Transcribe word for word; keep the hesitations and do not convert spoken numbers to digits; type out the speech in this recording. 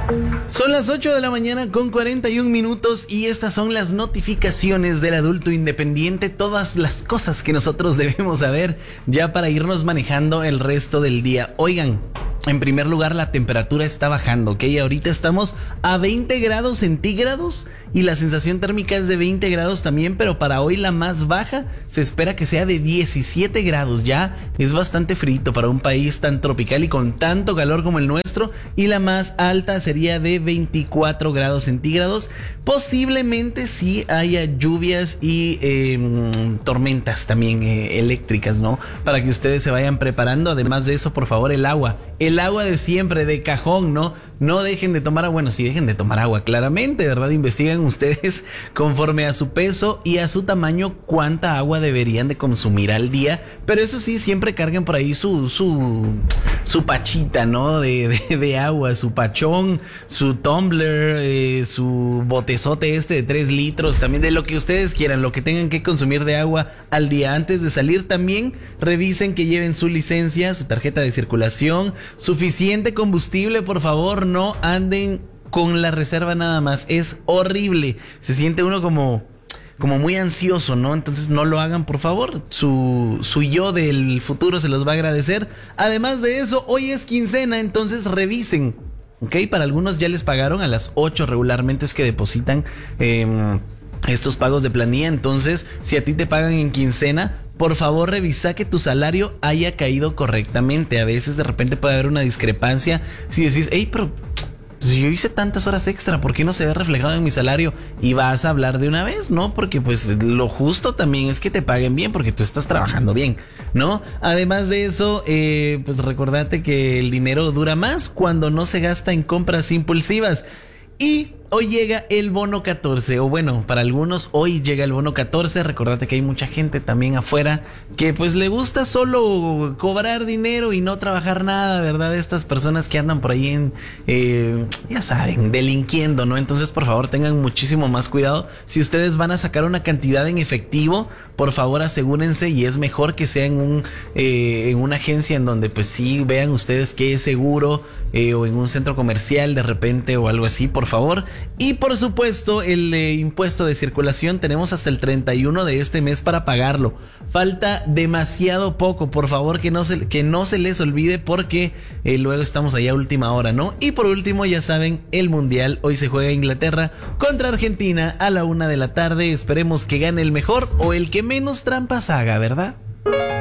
Son las ocho de la mañana con cuarenta y un minutos y estas son las notificaciones del adulto independiente, todas las cosas que nosotros debemos saber ya para irnos manejando el resto del día. Oigan, en primer lugar, la temperatura está bajando, ¿ok? Ahorita estamos a veinte grados centígrados y la sensación térmica es de veinte grados también, pero para hoy la más baja se espera que sea de diecisiete grados. Ya es bastante frío para un país tan tropical y con tanto calor como el nuestro, y la más alta sería de veinticuatro grados centígrados. Posiblemente sí haya lluvias y eh, tormentas también eh, eléctricas, ¿no? Para que ustedes se vayan preparando. Además de eso, por favor, el agua. El agua de siempre, de cajón, ¿no? No dejen de tomar agua. Bueno, sí dejen de tomar agua, claramente, ¿verdad? Investigan ustedes conforme a su peso y a su tamaño cuánta agua deberían de consumir al día. Pero eso sí, siempre carguen por ahí su su, su pachita, ¿no? De, de, de agua, su pachón, su tumbler, eh, su botezote este de tres litros, también de lo que ustedes quieran, lo que tengan que consumir de agua al día. Antes de salir también revisen que lleven su licencia, su tarjeta de circulación, suficiente combustible, por favor, no anden con la reserva nada más, es horrible, se siente uno como, como muy ansioso, ¿no? Entonces no lo hagan, por favor, su, su yo del futuro se los va a agradecer. Además de eso, hoy es quincena, entonces revisen, ¿ok? Para algunos ya les pagaron a las ocho regularmente es que depositan eh, estos pagos de planilla, entonces si a ti te pagan en quincena, por favor revisa que tu salario haya caído correctamente. A veces de repente puede haber una discrepancia si decís, hey, pero pues yo hice tantas horas extra, ¿por qué no se ve reflejado en mi salario? Y vas a hablar de una vez, ¿no? Porque pues lo justo también es que te paguen bien porque tú estás trabajando bien, ¿no? Además de eso, eh, pues recordate que el dinero dura más cuando no se gasta en compras impulsivas. Y hoy llega el bono catorce, o bueno, para algunos hoy llega el bono catorce. Recordate que hay mucha gente también afuera que pues le gusta solo cobrar dinero y no trabajar nada, ¿verdad? Estas personas que andan por ahí en, eh, ya saben, delinquiendo, ¿no? Entonces, por favor, tengan muchísimo más cuidado. Si ustedes van a sacar una cantidad en efectivo, por favor asegúrense, y es mejor que sea en, un, eh, en una agencia en donde pues sí vean ustedes que es seguro, eh, o en un centro comercial de repente o algo así, por favor. Y por supuesto el eh, impuesto de circulación tenemos hasta el treinta y uno de este mes para pagarlo. Falta demasiado poco, por favor que no se, que no se les olvide porque eh, luego estamos allá a última hora, ¿no? Y por último, ya saben, el mundial hoy se juega Inglaterra contra Argentina a la una de la tarde. Esperemos que gane el mejor o el que menos trampas haga, ¿verdad?